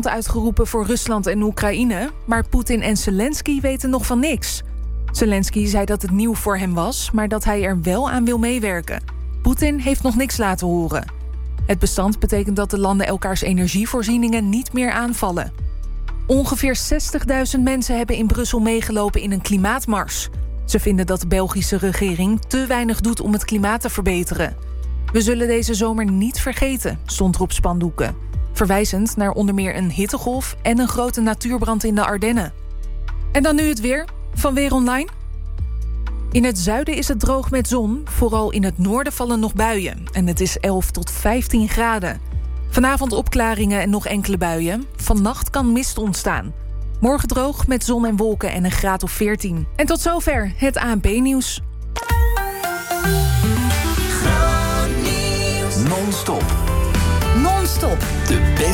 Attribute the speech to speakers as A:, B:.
A: uitgeroepen voor Rusland en Oekraïne, maar Poetin en Zelensky weten nog van niks. Zelensky zei dat het nieuw voor hem was, maar dat hij er wel aan wil meewerken. Poetin heeft nog niks laten horen. Het bestand betekent dat de landen elkaars energievoorzieningen niet meer aanvallen. Ongeveer 60.000 mensen hebben in Brussel meegelopen in een klimaatmars. Ze vinden dat de Belgische regering te weinig doet om het klimaat te verbeteren. We zullen deze zomer niet vergeten, stond er op spandoeken. Verwijzend naar onder meer een hittegolf en een grote natuurbrand in de Ardennen. En dan nu het weer van Weer Online. In het zuiden is het droog met zon. Vooral in het noorden vallen nog buien. En het is 11 tot 15 graden. Vanavond opklaringen en nog enkele buien. Vannacht kan mist ontstaan. Morgen droog met zon en wolken en een graad of 14. En tot zover het ANP-nieuws.
B: Non-stop.
C: Non-stop.
B: De beste